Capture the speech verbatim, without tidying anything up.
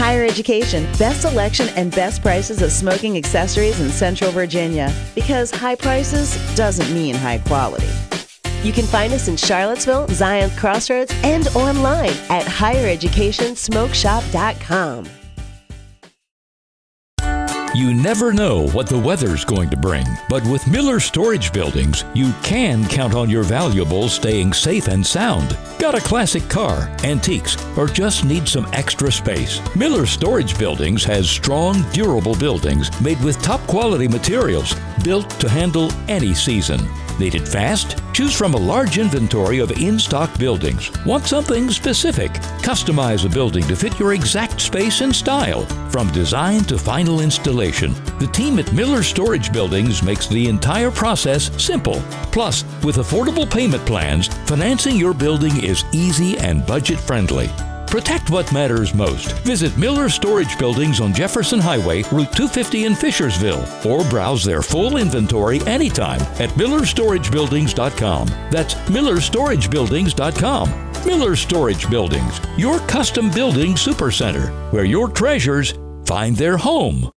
Higher Education, best selection and best prices of smoking accessories in Central Virginia. Because high prices doesn't mean high quality. You can find us in Charlottesville, Zion Crossroads, and online at higher education smoke shop dot com. You never know what the weather's going to bring, but with Miller Storage Buildings, you can count on your valuables staying safe and sound. Got a classic car, antiques, or just need some extra space? Miller Storage Buildings has strong, durable buildings made with top quality materials, built to handle any season. Need it fast? Choose from a large inventory of in-stock buildings. Want something specific? Customize a building to fit your exact space and style. From design to final installation, the team at Miller Storage Buildings makes the entire process simple. Plus, with affordable payment plans, financing your building is easy and budget-friendly. Protect what matters most. Visit Miller Storage Buildings on Jefferson Highway, Route two fifty in Fishersville, or browse their full inventory anytime at miller storage buildings dot com. That's miller storage buildings dot com. Miller Storage Buildings, your custom building supercenter, where your treasures find their home.